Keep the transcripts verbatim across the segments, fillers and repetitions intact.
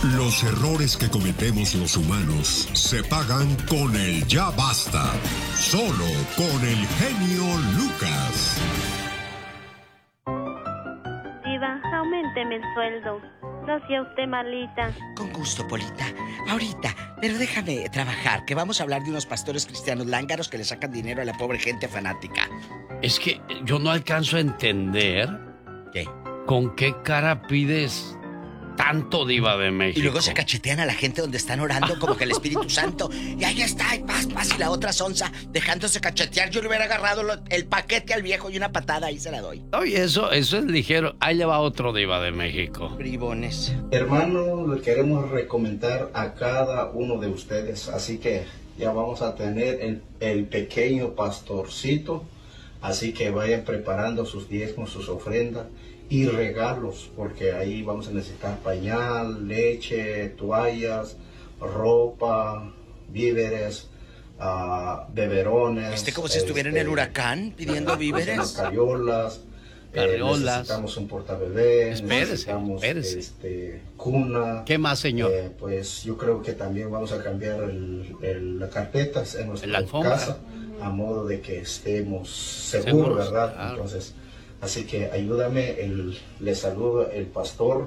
Los errores que cometemos los humanos se pagan con el ya basta. Solo con el genio Lucas. Diva, auménteme el sueldo. No sea usted malita. Con gusto, Polita. Ahorita, pero déjame trabajar, que vamos a hablar de unos pastores cristianos lángaros que le sacan dinero a la pobre gente fanática. Es que yo no alcanzo a entender... ¿Qué? ¿Con qué cara pides tanto, Diva de México? Y luego se cachetean a la gente donde están orando como que el Espíritu Santo. Y ahí está, y paz, paz, y la otra sonza dejándose cachetear. Yo le hubiera agarrado lo, el paquete al viejo y una patada, ahí se la doy. Oye, eso, eso es ligero. Ahí le va otro, Diva de México. Bribones. Hermano, le queremos recomendar a cada uno de ustedes. Así que ya vamos a tener el, el pequeño pastorcito. Así que vayan preparando sus diezmos, sus ofrendas y regalos, porque ahí vamos a necesitar pañal, leche, toallas, ropa, víveres, uh, beberones. Este como si estuviera este, en el huracán pidiendo víveres. Carriolas. Carriolas. Eh, necesitamos un portabebé. Espérese, necesitamos espérese. Este, cuna. ¿Qué más, señor? Eh, pues yo creo que también vamos a cambiar el, el, las carpetas en nuestra casa, a modo de que estemos seguros, seguros ¿verdad? Claro. Entonces, así que ayúdame, el, le saludo el pastor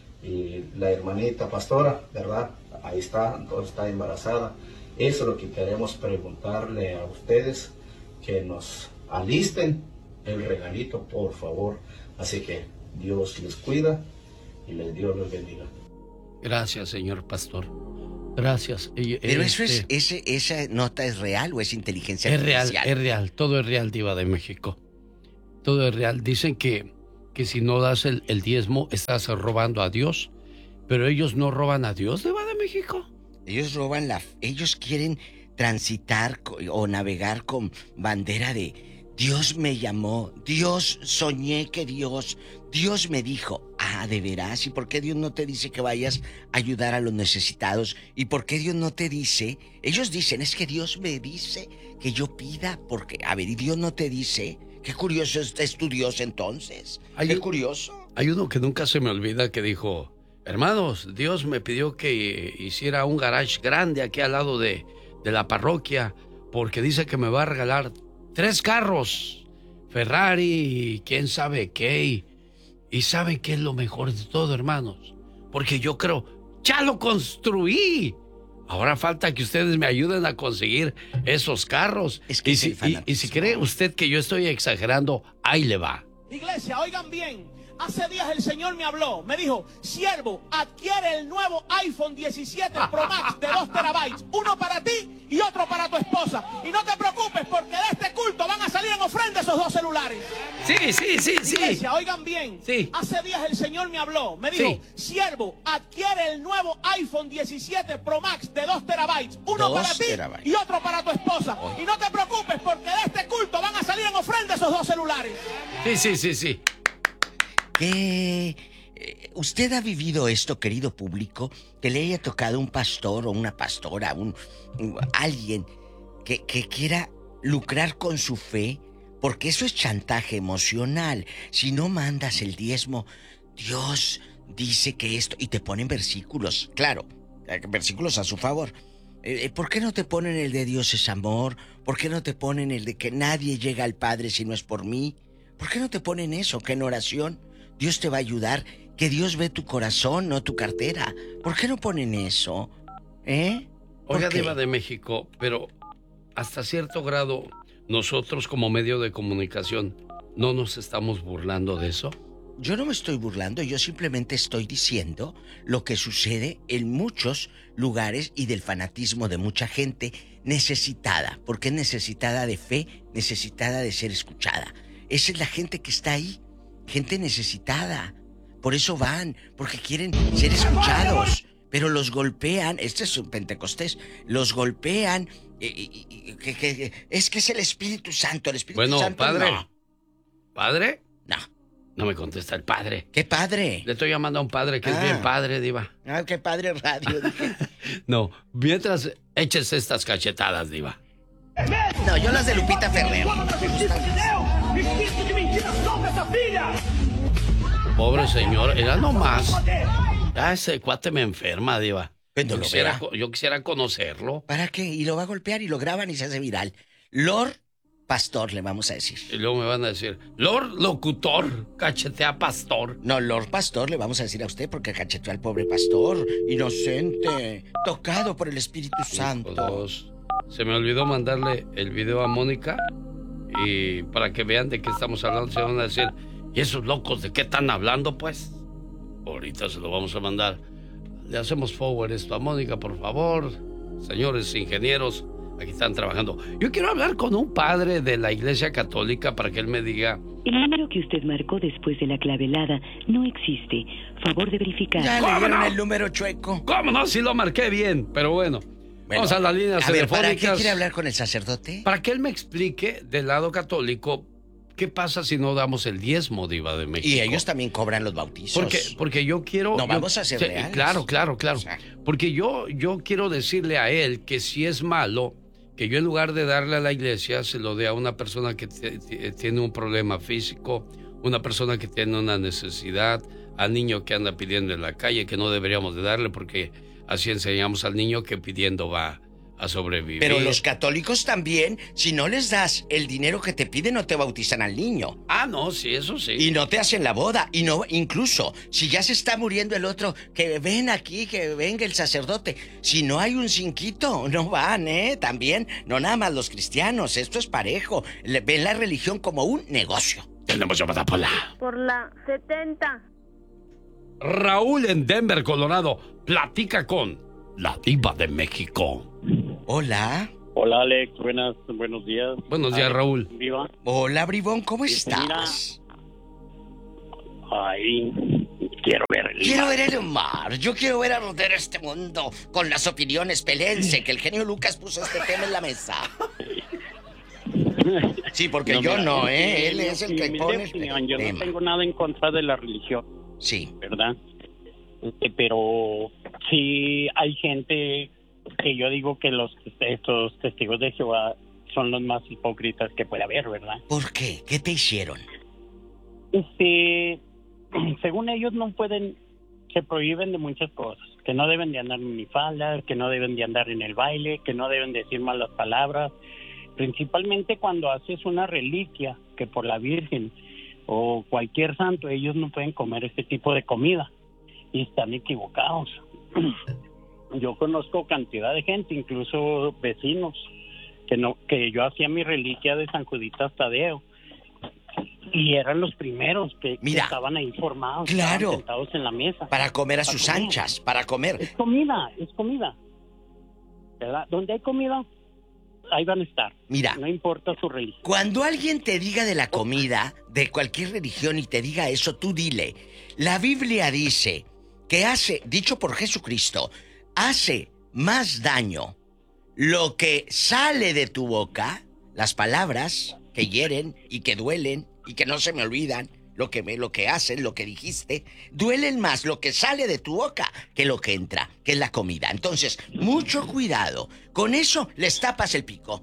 y la hermanita pastora, ¿verdad? Ahí está, entonces está embarazada. Eso es lo que queremos preguntarle a ustedes, que nos alisten el regalito, por favor. Así que Dios les cuida y les Dios les bendiga. Gracias, señor pastor. Gracias. Pero eso es, ese, ¿esa nota es real o es inteligencia es artificial? Es real, es real. Todo es real, Diva de México. Todo es real. Dicen que, que si no das el, el diezmo, estás robando a Dios. Pero ellos no roban a Dios, Diva de México. Ellos roban la... Ellos quieren transitar o navegar con bandera de... Dios me llamó, Dios soñé que Dios, Dios me dijo, ah, ¿de veras? ¿Y por qué Dios no te dice que vayas a ayudar a los necesitados? ¿Y por qué Dios no te dice? Ellos dicen, es que Dios me dice que yo pida, porque, a ver, ¿y Dios no te dice? Qué curioso es, es tu Dios entonces, hay, qué curioso. Hay uno que nunca se me olvida que dijo, hermanos, Dios me pidió que hiciera un garage grande aquí al lado de, de la parroquia, porque dice que me va a regalar tres carros, Ferrari y quién sabe qué. Y, y saben qué es lo mejor de todo, hermanos. Porque yo creo, ya lo construí. Ahora falta que ustedes me ayuden a conseguir esos carros. Es que y, es si, y, y si cree usted que yo estoy exagerando, ahí le va. Iglesia, oigan bien. Hace días el Señor me habló, me dijo, siervo, adquiere el nuevo iPhone diecisiete Pro Max de dos terabytes, uno para ti y otro para tu esposa. Y no te preocupes porque de este culto van a salir en ofrenda esos dos celulares. Sí, sí, sí, sí. Iglesia, oigan bien. Sí. Hace días el Señor me habló, me dijo, sí. Siervo, adquiere el nuevo iPhone diecisiete Pro Max de dos terabytes, uno para ti terabytes. Y otro para tu esposa. Oh. Y no te preocupes porque de este culto van a salir en ofrenda esos dos celulares. Sí, sí, sí, sí. ¿Qué? ¿Usted ha vivido esto, querido público? Que le haya tocado un pastor o una pastora, un, un alguien que, que quiera lucrar con su fe, porque eso es chantaje emocional. Si no mandas el diezmo, Dios dice que esto... Y te ponen versículos, claro, versículos a su favor. Eh, ¿Por qué no te ponen el de Dios es amor? ¿Por qué no te ponen el de que nadie llega al Padre si no es por mí? ¿Por qué no te ponen eso? Que en oración Dios te va a ayudar, que Dios ve tu corazón, no tu cartera. ¿Por qué no ponen eso? ¿Eh? Oiga, Diva de México, pero hasta cierto grado, nosotros como medio de comunicación, ¿no nos estamos burlando de eso? Yo no me estoy burlando, yo simplemente estoy diciendo lo que sucede en muchos lugares y del fanatismo de mucha gente necesitada, porque es necesitada de fe, necesitada de ser escuchada. Esa es la gente que está ahí. Gente necesitada. Por eso van, porque quieren ser escuchados. Pero los golpean, este es un Pentecostés, los golpean. Eh, eh, eh, que, que, es que es el Espíritu Santo, el Espíritu bueno, Santo. Padre. No. ¿Padre? No. No me contesta el padre. ¿Qué padre? Le estoy llamando a un padre que ah. es bien padre, Diva. Ah, qué padre radio, dije. No, mientras eches estas cachetadas, Diva. No, yo las de Lupita Ferrer. Pobre señor, era nomás. Ah, ese cuate me enferma, diva. Yo quisiera, yo quisiera conocerlo. ¿Para qué? Y lo va a golpear y lo graban y se hace viral. Lord Pastor, le vamos a decir. Y luego me van a decir, Lord Locutor, cachetea Pastor. No, Lord Pastor le vamos a decir a usted porque cacheteó al pobre pastor. Inocente, tocado por el Espíritu Santo. Dos. Se me olvidó mandarle el video a Mónica. Y para que vean de qué estamos hablando, se van a decir, ¿y esos locos de qué están hablando, pues? Ahorita se lo vamos a mandar. Le hacemos forward esto a Mónica, por favor. Señores ingenieros, aquí están trabajando. Yo quiero hablar con un padre de la Iglesia Católica para que él me diga... El número que usted marcó después de la clavelada no existe. Favor de verificar. Ya le dieron el número chueco. ¿Cómo no? Si lo marqué bien, pero bueno. Bueno, vamos a las líneas a ver, telefónicas. ¿para qué quiere hablar con el sacerdote? Para que él me explique del lado católico qué pasa si no damos el diezmo, Diva de México. Y ellos también cobran los bautizos. Porque, porque yo quiero... No yo, vamos a ser se, reales. Claro, claro, claro. O sea, porque yo, yo quiero decirle a él que si es malo, que yo en lugar de darle a la iglesia, se lo dé a una persona que t- t- tiene un problema físico, una persona que tiene una necesidad, al niño que anda pidiendo en la calle, que no deberíamos de darle porque así enseñamos al niño que pidiendo va a sobrevivir. Pero los católicos también, si no les das el dinero que te piden, no te bautizan al niño. Ah, no, sí, eso sí. Y no te hacen la boda. Y no, incluso, si ya se está muriendo el otro, que ven aquí, que venga el sacerdote. Si no hay un cinquito, no van, ¿eh? También, no nada más los cristianos, esto es parejo. Le, ven la religión como un negocio. Tenemos llamada por la... Por la setenta. Raúl en Denver, Colorado, platica con la Diva de México. Hola. Hola, Alex. Buenas, buenos días. Buenos días, Alex, Raúl. Viva. Hola, Bribón, ¿cómo estás? Mira. Ay, quiero ver el Quiero mar. ver el mar. Yo quiero ver arder este mundo con las opiniones. Pelense, que el genio Lucas puso este tema en la mesa. Sí, porque no, yo mira, no, ¿eh? Él es el que pone el opinión, Yo tema. no tengo nada en contra de la religión. Sí. ¿Verdad? Este, pero sí hay gente que yo digo que los estos testigos de Jehová son los más hipócritas que puede haber, ¿verdad? ¿Por qué? ¿Qué te hicieron? Este, según ellos no pueden, se prohíben de muchas cosas, que no deben de andar en minifaldas, que no deben de andar en el baile, que no deben decir malas palabras, principalmente cuando haces una reliquia, que por la Virgen o cualquier santo, ellos no pueden comer este tipo de comida, y están equivocados. Yo conozco cantidad de gente, incluso vecinos, que no, que yo hacía mi reliquia de San Juditas Tadeo, y eran los primeros que, Mira, que estaban ahí formados, claro, sentados en la mesa. Para comer a para sus comer. anchas, para comer. Es comida, es comida. ¿Verdad? Donde hay comida, ahí van a estar. Mira, no importa su religión. Cuando alguien te diga de la comida, de cualquier religión, y te diga eso, tú dile, la Biblia dice que hace, dicho por Jesucristo, hace más daño lo que sale de tu boca, las palabras que hieren y que duelen y que no se me olvidan, lo que me, lo que hacen, lo que dijiste, duelen más lo que sale de tu boca que lo que entra, que es la comida. Entonces, mucho cuidado. Con eso les tapas el pico.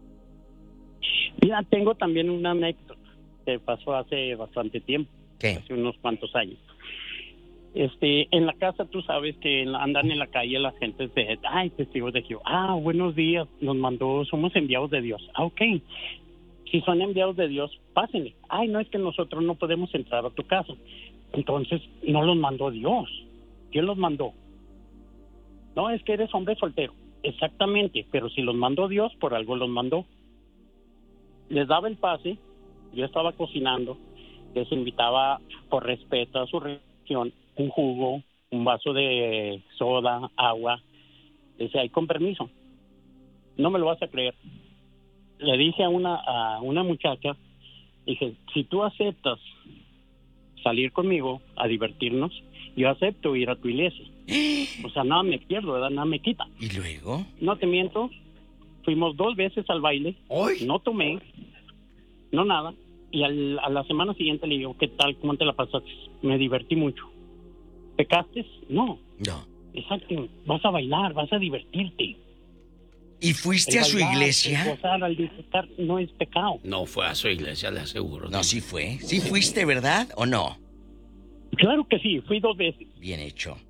Mira, tengo también una anécdota que pasó hace bastante tiempo. ¿Qué? Hace unos cuantos años. Este, en la casa tú sabes que andan en la calle las gentes de, ay, testigos de Jehová, ah, buenos días, nos mandó, somos enviados de Dios. Ah, ok. Si son enviados de Dios, pásenle. Ay, no, es que nosotros no podemos entrar a tu casa. Entonces, no los mandó Dios. ¿Quién los mandó? No, es que eres hombre soltero. Exactamente, pero si los mandó Dios, por algo los mandó. Les daba el pase, yo estaba cocinando, les invitaba por respeto a su religión, un jugo, un vaso de soda, agua. Decía, ay, con permiso. No me lo vas a creer. Le dije a una a una muchacha, dije, si tú aceptas salir conmigo a divertirnos, yo acepto ir a tu iglesia. O sea, nada me pierdo, ¿verdad? Nada me quita. ¿Y luego? No te miento, fuimos dos veces al baile, ¿Hoy? No tomé, no nada, y al, a la semana siguiente le digo, ¿qué tal? ¿Cómo te la pasaste? Me divertí mucho. ¿Pecaste? No. No. Exacto, vas a bailar, vas a divertirte. ¿Y fuiste El a su bailar, iglesia? el gozar, al disfrutar, no es pecado. No fue a su iglesia, le aseguro. No, sí fue. ¿Sí fuiste, verdad o no? Claro que sí, fui dos veces. Bien hecho.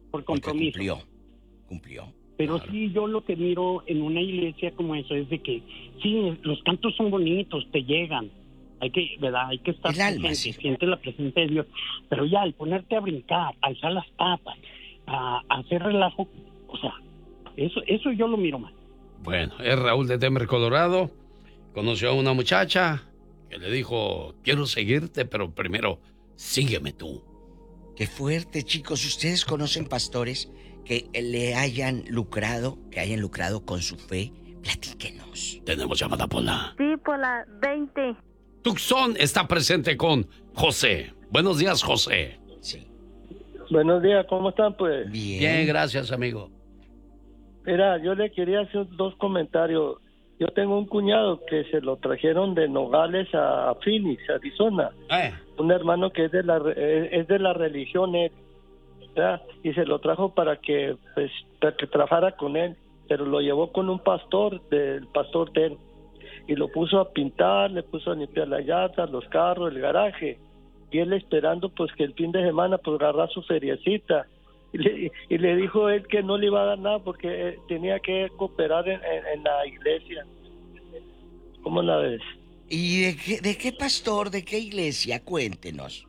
por compromiso. Porque cumplió, cumplió. Pero claro. Sí, yo lo que miro en una iglesia como eso es de que, sí, los cantos son bonitos, te llegan. Hay que, ¿verdad? Hay que estar presente, sí. Siente la presencia de Dios. Pero ya, al ponerte a brincar, a alzar las patas, a, a hacer relajo, o sea, eso, eso yo lo miro mal. Bueno, es Raúl de Denver, Colorado. Conoció a una muchacha que le dijo, quiero seguirte, pero primero, sígueme tú. Qué fuerte, chicos. ¿Ustedes conocen pastores que le hayan lucrado, que hayan lucrado con su fe? Platíquenos. Tenemos llamada, Pola. Sí, Pola, veinte. Tucson está presente con José. Buenos días, José. Sí. Buenos días, ¿cómo están, pues? Bien. Bien, gracias, amigo. Mira, yo le quería hacer dos comentarios. Yo tengo un cuñado que se lo trajeron de Nogales a Phoenix, Arizona. Eh. Un hermano que es de la es de la religión, ¿verdad? Y se lo trajo para que pues para que trabajara con él, pero lo llevó con un pastor, del pastor de él, y lo puso a pintar, le puso a limpiar las llantas, los carros, el garaje, y él esperando pues que el fin de semana pues agarrar su feriecita. Y le, y le dijo él que no le iba a dar nada porque tenía que cooperar en, en, en la iglesia. ¿Cómo la ves? ¿Y de qué, de qué pastor, de qué iglesia? Cuéntenos.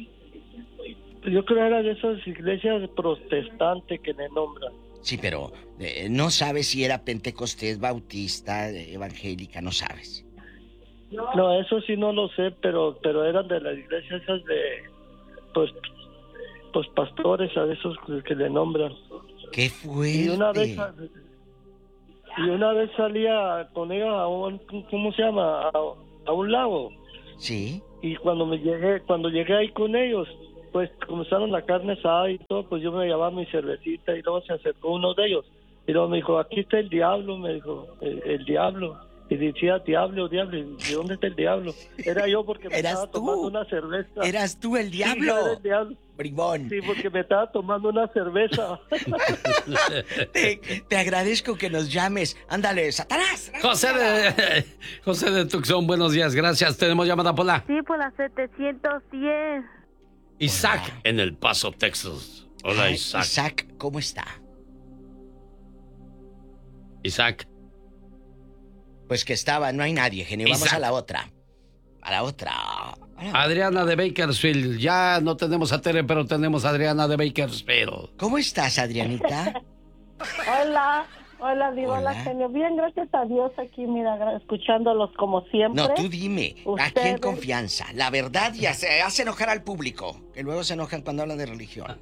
Yo creo que era de esas iglesias protestantes que le nombran. Sí, pero eh, no sabes si era pentecostés, bautista, evangélica, no sabes. No, eso sí no lo sé, pero pero eran de las iglesias esas de, pues, pues pastores, a esos que le nombran. ¡Qué fuerte! Y una vez, y una vez salía con ellos a un, ¿cómo se llama? A, a un lago. Sí. Y cuando me llegué, cuando llegué ahí con ellos, pues comenzaron la carne asada y todo, pues yo me llevaba mi cervecita y luego se acercó uno de ellos. Y luego me dijo, aquí está el diablo, me dijo, el, el diablo. Y decía, diablo, diablo, ¿de dónde está el diablo? Era yo porque me estaba tú? tomando una cerveza. ¿Eras tú el diablo? Sí, yo era el diablo. Bribón. Sí, porque me estaba tomando una cerveza. te, te agradezco que nos llames. Ándale, Satanás. José de, José de Tucson, buenos días, gracias. Tenemos llamada por la... Sí, por la setecientos diez. Isaac, Hola. En El Paso, Texas. Hola, Ay, Isaac. Isaac, ¿cómo está? Isaac. Pues que estaba, no hay nadie, genio. Vamos Isaac. a la otra. A la otra. A la... Adriana de Bakersfield. Ya no tenemos a Tere, pero tenemos a Adriana de Bakersfield. ¿Cómo estás, Adrianita? Hola, hola, Diva, hola, genio. Bien, gracias a Dios aquí, mira, escuchándolos como siempre. No, tú dime, Ustedes... aquí en confianza. La verdad ya se hace enojar al público, que luego se enojan cuando hablan de religión.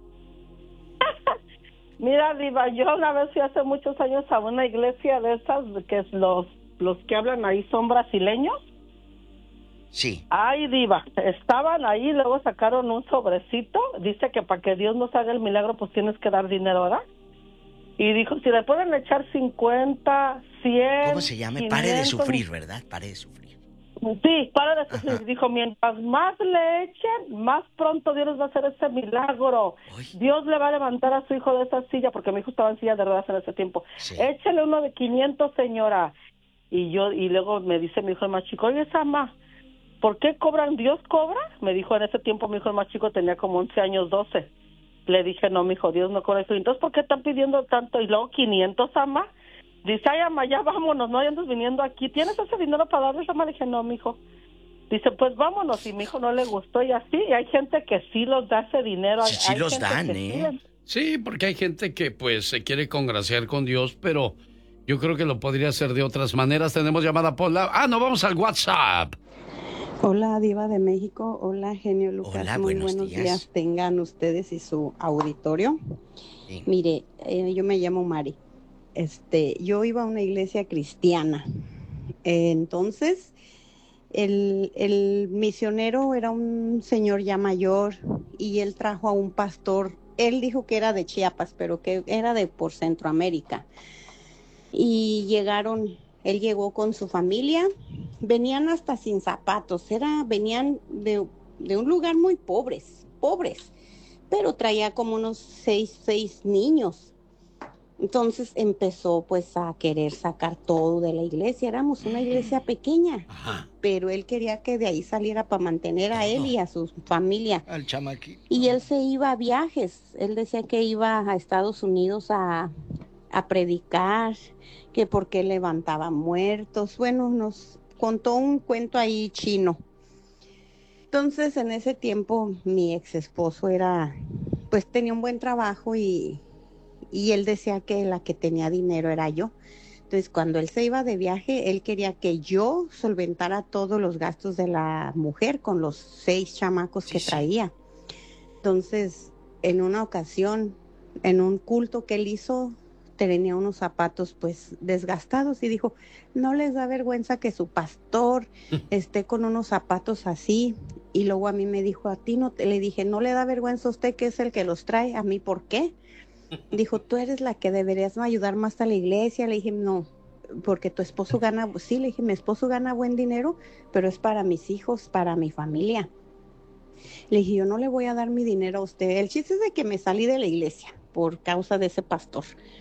Mira, Diva, yo una vez fui hace muchos años a una iglesia de esas, que es los, los que hablan ahí son brasileños. Sí. Ay, Diva, estaban ahí, luego sacaron un sobrecito, dice que para que Dios nos haga el milagro, pues tienes que dar dinero, ¿verdad? Y dijo, si le pueden echar cincuenta, cien... ¿Cómo se llama? Pare de sufrir, ¿verdad? Pare de sufrir. Sí, pare de sufrir. Ajá. Dijo, mientras más le echen, más pronto Dios les va a hacer ese milagro. Uy. Dios le va a levantar a su hijo de esa silla, porque mi hijo estaba en silla de ruedas en ese tiempo. Sí. Échale uno de quinientos, señora. Y yo, y luego me dice mi hijo el más chico, oye, Sama, ¿por qué cobran? ¿Dios cobra? Me dijo en ese tiempo, mi hijo el más chico tenía como once años, doce. Le dije, no, mijo, Dios no cobra eso. Entonces, ¿por qué están pidiendo tanto? Y luego, quinientos, Ama. Dice, ay, Ama, ya vámonos, no andas viniendo aquí. ¿Tienes ese dinero para darles, Ama? Le dije, no, mijo. Dice, pues vámonos. Y mi hijo no le gustó y así. Y hay gente que sí los da ese dinero. Sí, sí hay los dan, ¿eh? Sí, sí, porque hay gente que, pues, se quiere congraciar con Dios, pero yo creo que lo podría hacer de otras maneras. Tenemos llamada por la... Ah, no, vamos al WhatsApp. Hola, Diva de México. Hola, genio Lucas. Hola, muy buenos, buenos días. días tengan ustedes y su auditorio. Sí. Mire, eh, yo me llamo Mari. Este, yo iba a una iglesia cristiana. Eh, entonces, el, el misionero era un señor ya mayor y él trajo a un pastor. Él dijo que era de Chiapas, pero que era de por Centroamérica. Y llegaron... Él llegó con su familia, venían hasta sin zapatos, era, venían de, de un lugar muy pobres, pobres, pero traía como unos seis, seis niños. Entonces empezó pues a querer sacar todo de la iglesia. Éramos una iglesia pequeña, Ajá. pero él quería que de ahí saliera para mantener a él y a su familia. Al chamaquito. Y él se iba a viajes. Él decía que iba a Estados Unidos a, a predicar, que porque levantaba muertos. Bueno, nos contó un cuento ahí chino. Entonces en ese tiempo mi ex esposo era, pues tenía un buen trabajo y... y él decía que la que tenía dinero era yo. Entonces, cuando él se iba de viaje, él quería que yo solventara todos los gastos de la mujer con los seis chamacos sí, que traía. Entonces, en una ocasión, en un culto que él hizo, tenía unos zapatos pues desgastados y dijo, no les da vergüenza que su pastor esté con unos zapatos así. Y luego a mí me dijo, a ti no, te... le dije, no le da vergüenza a usted que es el que los trae, a mí, ¿por qué? Dijo, tú eres la que deberías ayudar más a la iglesia. Le dije, no, porque tu esposo gana, sí, le dije, mi esposo gana buen dinero, pero es para mis hijos, para mi familia. Le dije, yo no le voy a dar mi dinero a usted. El chiste es de que me salí de la iglesia por causa de ese pastor.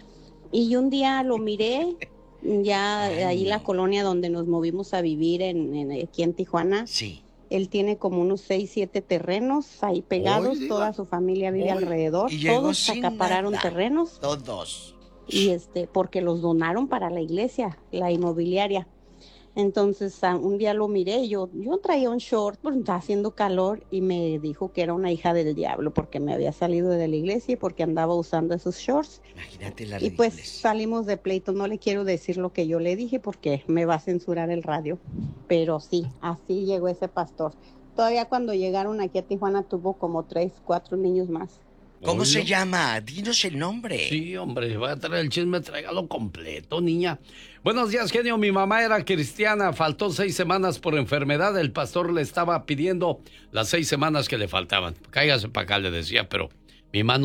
Y un día lo miré, ya ahí la colonia donde nos movimos a vivir, en, en aquí en Tijuana. Sí. Él tiene como unos seis, siete terrenos ahí pegados. Oy, toda su familia vive Oy, alrededor. Todos acapararon nada. terrenos. Todos. Y este, porque los donaron para la iglesia, la inmobiliaria. Entonces, un día lo miré, yo, yo traía un short, pues estaba haciendo calor, y me dijo que era una hija del diablo, porque me había salido de la iglesia y porque andaba usando esos shorts. Imagínate la Y pues salimos de pleito. No le quiero decir lo que yo le dije porque me va a censurar el radio. Pero sí, así llegó ese pastor. Todavía cuando llegaron aquí a Tijuana tuvo como tres, cuatro niños más. ¿Cómo Oye. se llama? Dinos el nombre. Sí, hombre, voy a traer el chisme, tráigalo completo, niña. Buenos días, genio. Mi mamá era cristiana, faltó seis semanas por enfermedad. El pastor le estaba pidiendo las seis semanas que le faltaban. Cáigase para acá, le decía, pero mi mano